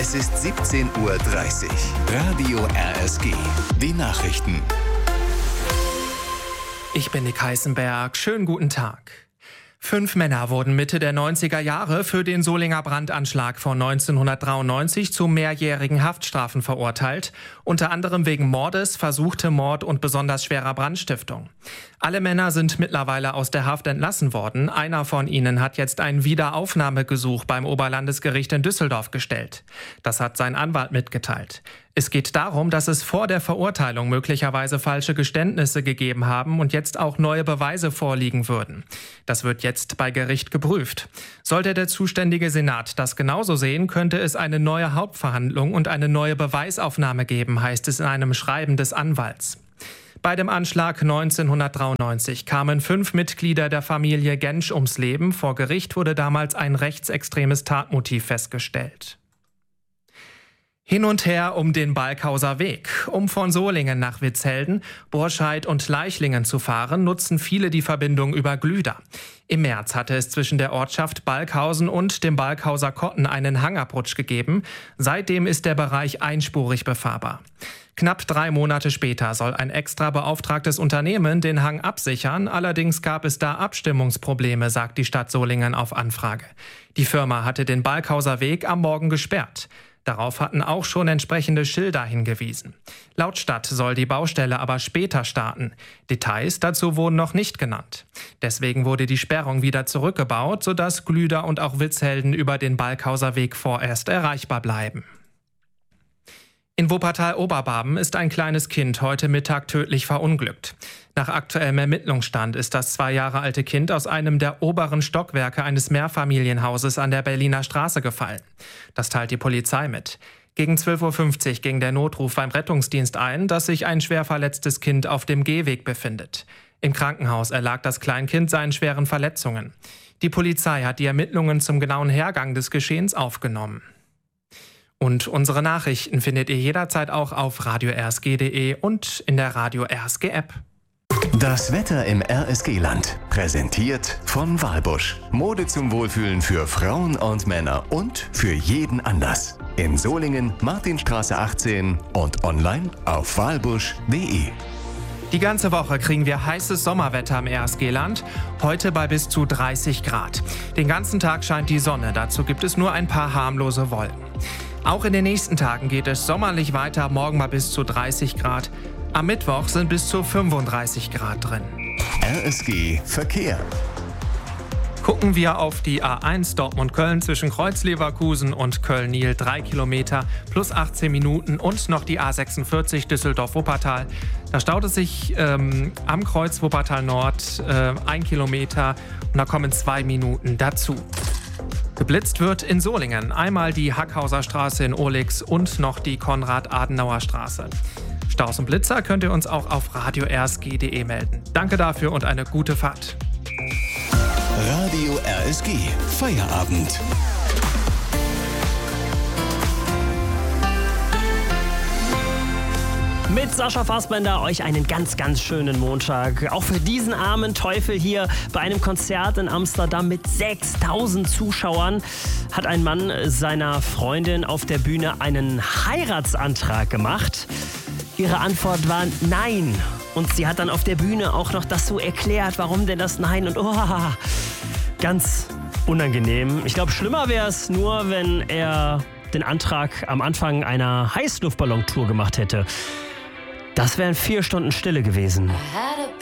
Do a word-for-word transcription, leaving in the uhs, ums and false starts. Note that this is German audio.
Es ist siebzehn Uhr dreißig. Radio R S G. Die Nachrichten. Ich bin Nick Heißenberg. Schönen guten Tag. Fünf Männer wurden Mitte der neunziger Jahre für den Solinger Brandanschlag von neunzehnhundertdreiundneunzig zu mehrjährigen Haftstrafen verurteilt, unter anderem wegen Mordes, versuchtem Mord und besonders schwerer Brandstiftung. Alle Männer sind mittlerweile aus der Haft entlassen worden. Einer von ihnen hat jetzt ein Wiederaufnahmegesuch beim Oberlandesgericht in Düsseldorf gestellt. Das hat sein Anwalt mitgeteilt. Es geht darum, dass es vor der Verurteilung möglicherweise falsche Geständnisse gegeben haben und jetzt auch neue Beweise vorliegen würden. Das wird jetzt bei Gericht geprüft. Sollte der zuständige Senat das genauso sehen, könnte es eine neue Hauptverhandlung und eine neue Beweisaufnahme geben, heißt es in einem Schreiben des Anwalts. Bei dem Anschlag neunzehnhundertdreiundneunzig kamen fünf Mitglieder der Familie Gensch ums Leben. Vor Gericht wurde damals ein rechtsextremes Tatmotiv festgestellt. Hin und her um den Balkhauser Weg. Um von Solingen nach Witzhelden, Burscheid und Leichlingen zu fahren, nutzen viele die Verbindung über Glüder. Im März hatte es zwischen der Ortschaft Balkhausen und dem Balkhauser Kotten einen Hangabrutsch gegeben. Seitdem ist der Bereich einspurig befahrbar. Knapp drei Monate später soll ein extra beauftragtes Unternehmen den Hang absichern. Allerdings gab es da Abstimmungsprobleme, sagt die Stadt Solingen auf Anfrage. Die Firma hatte den Balkhauser Weg am Morgen gesperrt. Darauf hatten auch schon entsprechende Schilder hingewiesen. Laut Stadt soll die Baustelle aber später starten. Details dazu wurden noch nicht genannt. Deswegen wurde die Sperrung wieder zurückgebaut, sodass Glüder und auch Witzhelden über den Balkhauser Weg vorerst erreichbar bleiben. In Wuppertal-Oberbarben ist ein kleines Kind heute Mittag tödlich verunglückt. Nach aktuellem Ermittlungsstand ist das zwei Jahre alte Kind aus einem der oberen Stockwerke eines Mehrfamilienhauses an der Berliner Straße gefallen. Das teilt die Polizei mit. Gegen zwölf Uhr fünfzig ging der Notruf beim Rettungsdienst ein, dass sich ein schwer verletztes Kind auf dem Gehweg befindet. Im Krankenhaus erlag das Kleinkind seinen schweren Verletzungen. Die Polizei hat die Ermittlungen zum genauen Hergang des Geschehens aufgenommen. Und unsere Nachrichten findet ihr jederzeit auch auf radio r s g punkt d e und in der Radio R S G App. Das Wetter im R S G-Land. Präsentiert von Walbusch. Mode zum Wohlfühlen für Frauen und Männer und für jeden Anlass. In Solingen, Martinstraße achtzehn und online auf walbusch punkt d e. Die ganze Woche kriegen wir heißes Sommerwetter im R S G-Land, heute bei bis zu dreißig Grad. Den ganzen Tag scheint die Sonne, dazu gibt es nur ein paar harmlose Wolken. Auch in den nächsten Tagen geht es sommerlich weiter, morgen mal bis zu dreißig Grad. Am Mittwoch sind bis zu fünfunddreißig Grad drin. R S G Verkehr. Gucken wir auf die A eins Dortmund-Köln zwischen Kreuz-Leverkusen und Köln-Niel, drei Kilometer plus achtzehn Minuten und noch die A sechsundvierzig Düsseldorf-Wuppertal. Da staut es sich ähm, am Kreuz Wuppertal-Nord äh, ein Kilometer und da kommen zwei Minuten dazu. Geblitzt wird in Solingen einmal die Hackhauser Straße in Ohlix und noch die Konrad-Adenauer-Straße. Staus und Blitzer könnt ihr uns auch auf radio r s g punkt d e melden. Danke dafür und eine gute Fahrt. Radio R S G Feierabend. Mit Sascha Fassbender euch einen ganz, ganz schönen Montag. Auch für diesen armen Teufel hier bei einem Konzert in Amsterdam mit sechstausend Zuschauern hat ein Mann seiner Freundin auf der Bühne einen Heiratsantrag gemacht. Ihre Antwort war Nein. Und sie hat dann auf der Bühne auch noch das so erklärt, warum denn das Nein und oh, ganz unangenehm. Ich glaube, schlimmer wäre es nur, wenn er den Antrag am Anfang einer Heißluftballon-Tour gemacht hätte. Das wären vier Stunden Stille gewesen.